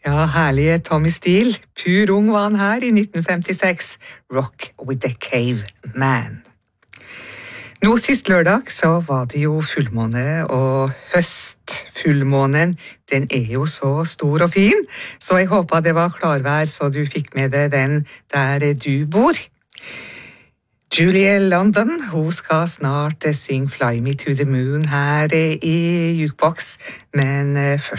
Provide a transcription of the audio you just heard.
Ja, herlige Tommy Steele. Pur ung var han her i 1956. Rock with the Caveman. Nå sist lørdag så var det jo fullmåne, og høstfullmånen, den jo så stor og fin, så jeg håper det var klarvær så du fikk med deg den der du bor. Julie London, hun skal snart synge Fly Me to the Moon her i Jukebox, men først